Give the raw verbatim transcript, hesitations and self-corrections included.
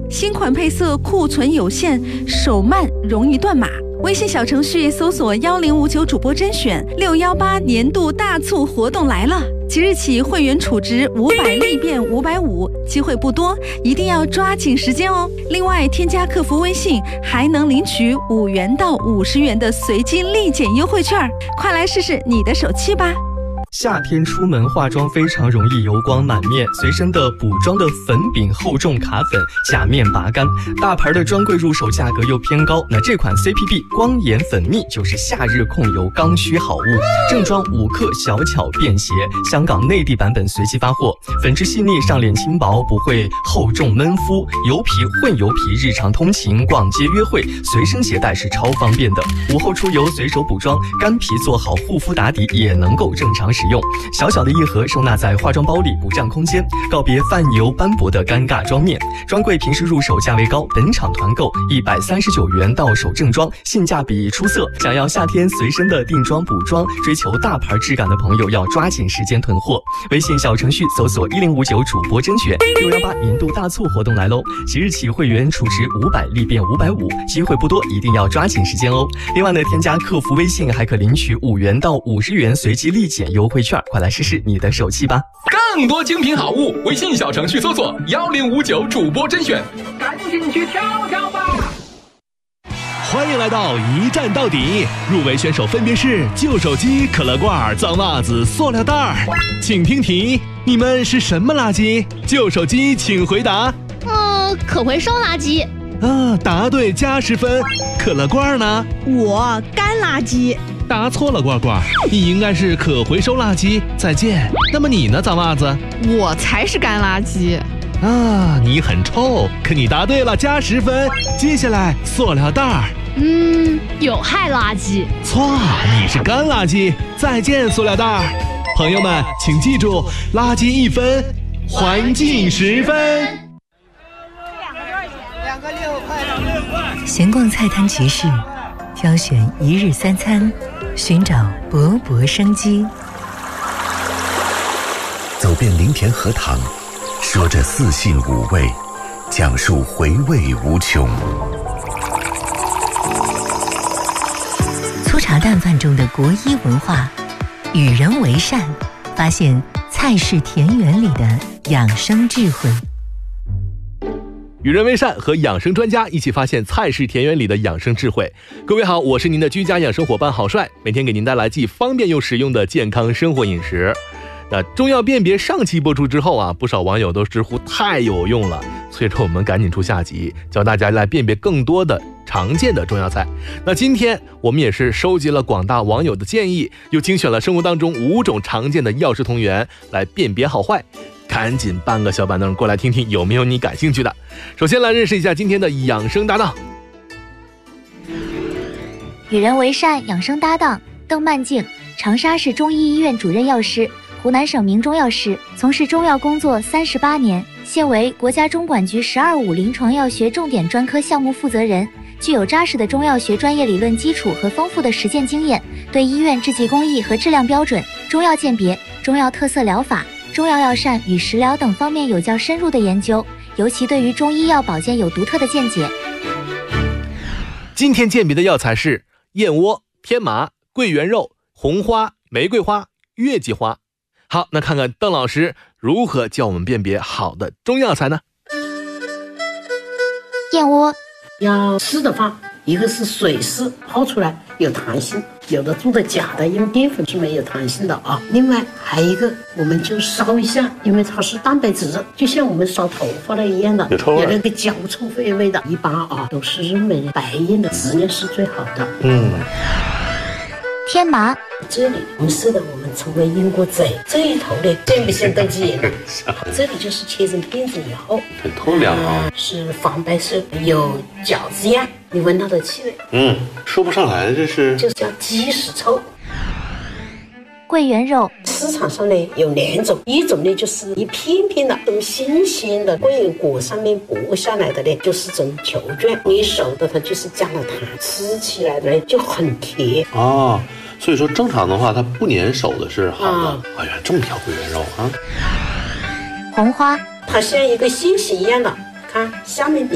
新款配色库存有限，手慢容易断码。微信小程序搜索幺零五九主播甄选，六幺八年度大促活动来了！即日起会员储值五百立变五百五，机会不多，一定要抓紧时间哦。另外，添加客服微信还能领取五元到五十元的随机立减优惠券，快来试试你的手气吧！ 夏天出门化妆非常容易油光满面，随身的补妆的粉饼厚重卡粉假面拔干，大牌的专柜入手价格又偏高，那这款 C P B 光眼粉蜜就是夏日控油刚需好物，正装五克小巧便携，香港内地版本随机发货，粉质细腻，上脸轻薄，不会厚重闷肤，油皮混油皮，日常通勤、逛街、约会随身携带是超方便的。午后出游随手补妆，干皮做好护肤打底也能够正常使用。小小的一盒收纳在化妆包里，不占空间，告别泛油斑驳的尴尬妆面。专柜平时入手价位高，本场团购一百三十九元到手正装，性价比出色。想要夏天随身的定妆补妆，追求大牌质感的朋友要抓紧时间囤货。微信小程序搜索一零五九主播甄选，六幺八年度大促活动来喽！即日起会员储值五百立变五百五，机会不多，一定要抓紧时间哦。另外呢，添加客服微信还可领取五元到五十元随机立减优惠券，快来试试你的手气吧！ 更多精品好物，微信小程序搜索幺零五九主播甄选，赶紧去挑挑吧！ 欢迎来到一站到底，入围选手分别是旧手机、可乐罐、脏袜子、塑料袋儿。请听题：你们是什么垃圾？旧手机请回答。 嗯，可回收垃圾。 啊，答对加十分。可乐罐呢？ 我干垃圾。 答错了，罐罐，你应该是可回收垃圾。再见。那么你呢，脏袜子？ 我才是干垃圾。 啊，你很臭，可你答对了，加十分。接下来，塑料袋儿。 嗯，有害垃圾。 错，你是干垃圾。再见，塑料袋儿。朋友们，请记住，垃圾一分，环境十分。 两个多少钱？两个六块，两个六块。 闲逛菜摊集市，挑选一日三餐，寻找勃勃生机。 走遍林田荷塘，说着四性五味，讲述回味无穷。 粗茶淡饭中的国医文化，与人为善，发现菜市田园里的养生智慧。 与人为善，和养生专家一起发现菜市田园里的养生智慧。各位好，我是您的居家养生伙伴郝帅，每天给您带来既方便又实用的健康生活饮食。那中药辨别上期播出之后啊，不少网友都直呼太有用了，所以说我们赶紧出下集，教大家来辨别更多的常见的中药材。那今天我们也是收集了广大网友的建议，又精选了生活当中五种常见的药食同源来辨别好坏。赶紧搬个小板凳过来听听，有没有你感兴趣的。首先来认识一下今天的养生搭档。 与人为善养生搭档邓曼静，长沙市中医医院主任药师，湖南省名中药师，从事中药工作三十八年，现为国家中管局十二五临床药学重点专科项目负责人，具有扎实的中药学专业理论基础和丰富的实践经验，对医院制剂工艺和质量标准、中药鉴别、中药特色疗法、中药药膳与食疗等方面有较深入的研究，尤其对于中医药保健有独特的见解。 今天鉴别的药材是燕窝、天麻、桂圆肉、红花、玫瑰花、月季花。好，那看看邓老师如何教我们辨别好的中药材呢？ 燕窝要湿的话，一个是水湿泡出来有弹性，有的做的假的，因为淀粉是没有弹性的啊。另外还有一个，我们就烧一下，因为它是蛋白质，就像我们烧头发的一样的，有有那个焦臭味味的。一般啊都是认为白燕的质量是最好的。嗯。 天麻， 这里红色的我们称为英国贼，这一头呢像不像登记人？这里就是切成片子以后， 很透亮啊， 呃、是黄白色，有饺子样，你闻它的气味， 嗯，说不上来，这是就是叫鸡屎臭。 桂圆肉市场上呢有两种，一种呢就是一片片的，从新鲜的桂圆果上面剥下来的呢，就是这种球状，你熟的它就是加了糖，吃起来的呢就很甜哦。所以说正常的话，它不粘手的是好的。啊、哎呀，这么条桂圆肉啊！ 红花， 它像一个星星一样的，看下面